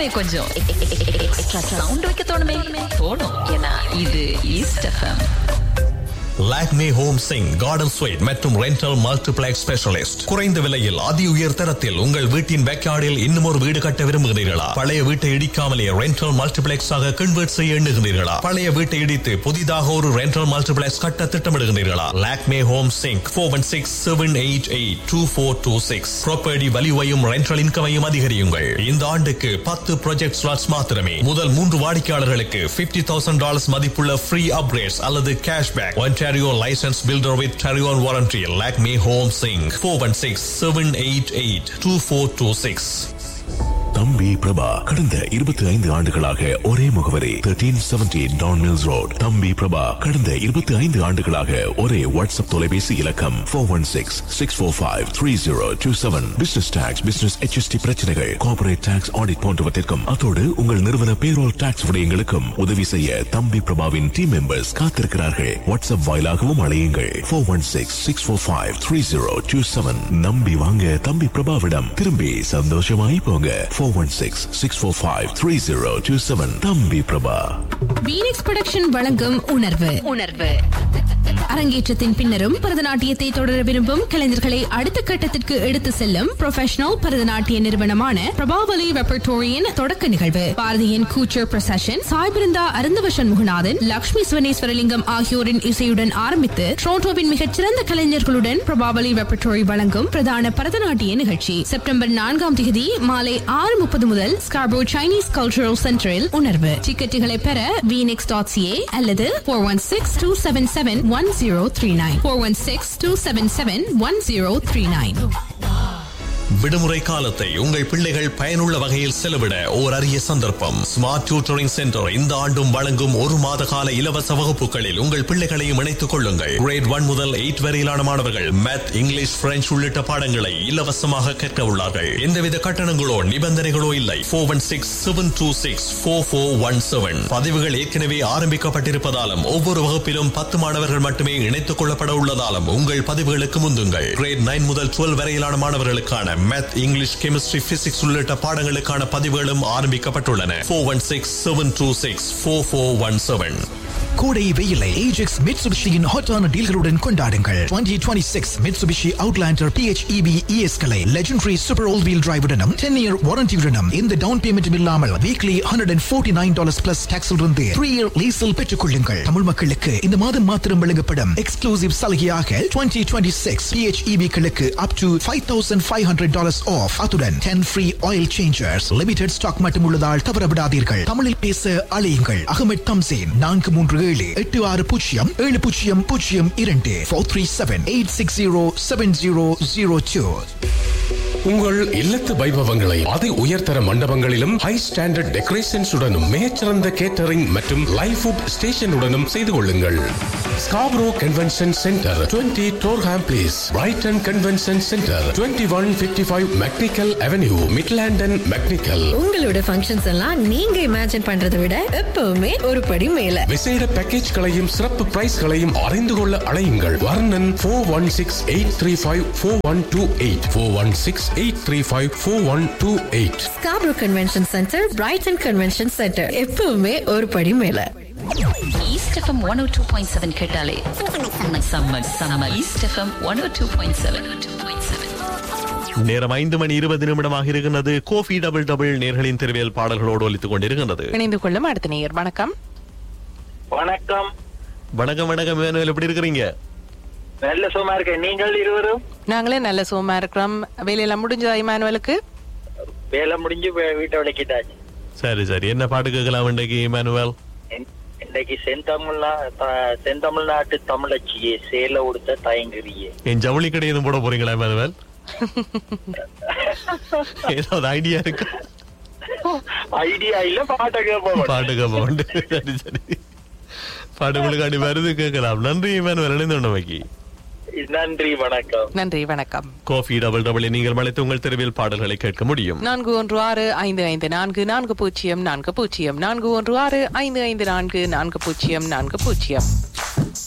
இன்னுமே கொஞ்சம் extra sound வைக்க தோணுமே தோணும். ஏன்னா இது east FM. Lakme home Singh garden sweet மற்றும் ரெண்டல் மல்டிப்ளெக்ஸ் ஸ்பெஷலிஸ்ட். குறைந்த விலையில் அதி உயர் தரத்தில் உங்கள் வீட்டின் பேக்யார்டில் இன்னும் ஒரு வீடு கட்ட விரும்புகிறீர்களா? பழைய வீட்டை இடிக்காமலே ரெண்டல் மல்டிப்ளெக்ஸ் ஆக கன்வெர்ட் செய்ய எண்ணுகிறீர்களா? பழைய வீட்டை இடித்து புதிதாக ஒரு ரெண்டல் மல்டிப்ளெக்ஸ் கட்ட திட்டமிடுகிறீர்களா? Lakme home Singh 416-788-2426. Property வேல்யூவையும் rental இன்கமையும் அதிகரியுங்கள். இந்த ஆண்டுக்கு 10 ப்ராஜெக்ட் ஸ்லாட்ஸ் மாத்திரமே. முதல் 3 வாடிக்கையாளர்களுக்கு $50,000 மதிப்புள்ள ஃப்ரீ அப்கிரேட்ஸ் அல்லது cashback. Ontario licensed builder with Tarion warranty. Lakme Home Singh 416-788-2426. தம்பி பிரபா கடந்த 25 ஆண்டுகளாக ஒரே முகவரி 1370 டான் மில்ஸ் ரோட். தம்பி பிரபா கடந்த 25 ஆண்டுகளாக ஒரே வாட்ஸ்அப் தொலைபேசி இலக்கம் 416-645-3027. பிசினஸ் டாக்ஸ், பிசினஸ் HST பிரச்சனைகள், கார்ப்பரேட் டாக்ஸ் ஆடிட் போன்றவற்றிற்கும் அதோடு உங்கள் நிறுவன பேரோல் டாக்ஸ் விடயங்களுக்கும் உதவி செய்ய தம்பி பிரபாவின் டீம் மெம்பர்ஸ் காத்திருக்கிறார்கள். வாட்ஸ்அப் வாயிலாகவும் அழையுங்கள் 416-645-3027. நம்பி வாங்க தம்பி பிரபாவிடம், திரும்பி சந்தோஷமாய் போங்க 416-645-3027. தம்பி பிரபா. வீனெக்ஸ் புரொடக்ஷன் வழங்கும் உணர்வு அரங்கேற்றத்தின் பின்னரும் பரதநாட்டியத்தை தொடர விரும்பும் கலைஞர்களை அடுத்த கட்டத்திற்கு எடுத்து செல்லும் ப்ரொஃபஷனல் பரதநாட்டிய நிறுவனமான பிரபாவலி ரெப்பர்டோரியின் தொடக்க நிகழ்வு. பாரதியின் கூச்சர் பிரசஷன், சாய் பிருந்தா அருந்தவ சண்முகநாதன், லட்சுமி சுவனேஸ்வரலிங்கம் ஆகியோரின் இசையுடன் ஆரம்பித்து டொரண்டோவின் மிகச்சிறந்த கலைஞர்களுடன் பிரபாவலி ரெப்பர்டோரி வழங்கும் பிரதான பரதநாட்டிய நிகழ்ச்சி செப்டம்பர் 4ஆம் தேதி மாலை 6:30 முதல் ஸ்கார்போ சைனீஸ் கல்ச்சரல் சென்டரில் உணர்வு. டிக்கெட்டுகளை பெற வீனெக்ஸ்.ca அல்லது 416-277-1039 416-277-1039. விடுமுறை காலத்தை உங்கள் பிள்ளைகள் பயனுள்ள வகையில் செலவிட ஓர் அரிய சந்தர்ப்பம். ஸ்மார்ட் டியூட்டரிங் சென்டர் இந்த ஆண்டும் வழங்கும் 1 மாத கால இலவச வகுப்புகளில் உங்கள் பிள்ளைகளையும் இணைத்துக் கொள்ளுங்கள். கிரேட் 1 முதல் 8 வரையிலான மாணவர்கள் மேத், இங்கிலீஷ், பிரெஞ்சு உள்ளிட்ட பாடங்களை இலவசமாக கற்க உள்ளார்கள். எந்தவித கட்டணங்களோ நிபந்தனைகளோ இல்லை. 416-726-4417. பதிவுகள் ஏற்கனவே ஆரம்பிக்கப்பட்டிருப்பதாலும் ஒவ்வொரு வகுப்பிலும் 10 மாணவர்கள் மட்டுமே இணைத்துக் கொள்ளப்பட உள்ளதாலும் உங்கள் பதிவுகளுக்கு முந்துங்கள். கிரேட் 9 முதல் 12 வரையிலான மாணவர்களுக்கான மேத், இங்கிலீஷ், கெமிஸ்ட்ரி, பிசிக்ஸ் உள்ளிட்ட பாடங்களுக்கான பதிவுகளும் ஆரம்பிக்கப்பட்டுள்ளன. 416-726-4417. கோடை வெயிலை ஏஜெக்ஸ் மிட்சுபிஷியின் ஹாட்டான டீல்களுடன் கொண்டாடுங்கள். 2026 Mitsubishi Outlander PHEV ES-களை legendary super all wheel டிரைவுடனும் 10-year வாரண்டியுடனும் இந்த டவுன் பேமெண்ட் இல்லாமல் வீக்லி $149 பிளஸ் டாக்ஸில் இருந்து 3-year லீஸில் பெற்றுக் கொள்ளுங்கள். தமிழ் மக்களுக்கு இந்த மாதம் மாத்திரம் வழங்கப்படும் எக்ஸ்க்ளூசிவ் சலுகையாக 2026 PHEV-களுக்கு up to $5,500 ஆஃப். அத்துடன் 10 free oil changers. Limited stock மட்டும் உள்ளதால் தவறவிடாதீர்கள். தமிழில் பேச அழையுங்கள். அகமது தம்சேன் 437-700-7002 437-860-7002. உங்கள் இல்லத்து வைபவங்களை அதி உயர்தர மண்டபங்களிலும் ஹை ஸ்டாண்டர்ட் டெக்கரேஷன்ஸ் உடனும் மிகச்சிறந்த கேட்டரிங் மற்றும் லைவ் ஃபுட் ஸ்டேஷனுடனும் செய்து கொள்ளுங்கள். Scarborough convention centre 20 Durham place, Brayton convention centre 2155 mechanical avenue, மிட்லாண்டன் mechanical. உங்களோட ஃபங்க்ஷன்ஸ் எல்லாம் நீங்க இமேஜின் பண்றதை விட எப்பவுமே ஒரு படி மேல. விசேட பேக்கேஜ்களையும் சிறப்பு பிரைஸ்களையும் அறிந்து கொள்ள அழையுங்கள். வர்ணன் 416-835-4128 416-835-4128. Scarborough convention centre, Brayton convention centre, எப்பவுமே ஒரு படி மேல. ஈஸ்ட் எஃப்எம் 102.7 கேட்டாலே சம்மர். East FM 102.7. நேரம் 5:20 இருக்கிறது. கோஃபி டபுள் டபுள் நேர்களின் தெருவியல் பாடல்களோடு ஒலித்துக் கொண்டிருக்கிறது. இணைந்து கொள்ளும் அடுத்த நேயர். வணக்கம். வணக்கம். வணக்கம் வணக்கம். இமானுவேல், எப்படி இருக்கிறீங்க? நல்ல சுகமா இருக்கேன். நீங்கள் இருவரும்? நாங்களே நல்ல சுகமா இருக்கிறோம். வேலையெல்லாம் முடிஞ்சதா இமானுவேலுக்கு? வேலை முடிஞ்சு வீட்டை விளக்கிட்டாச்சு. சரி சரி. என்ன பாட்டு கேட்கலாம் இன்றைக்கு இமானுவேல்? இன்றைக்கு செந்தமிழ்நாட்டு தமிழச்சியே சேல உடுத்த தயங்குறியே. என் ஜவுளி கடை எதுவும் போட போறீங்களா இமானுவேல்? ஏதாவது ஐடியா இருக்கு? ஐடியா இல்ல, பாட்டு கேட்போம். சரி சரி. பாட்டு உங்களுக்கு வருது, கேட்கலாம். நன்றி இமானுவேல், இணைந்து கொண்டமைக்கு. நன்றி, வணக்கம். நன்றி, வணக்கம். கோஃபி டபுள் டபுள் நீங்கள் அழைத்து உங்கள் தெருவில் பாடல்களை கேட்க முடியும். 4165544040 41655440.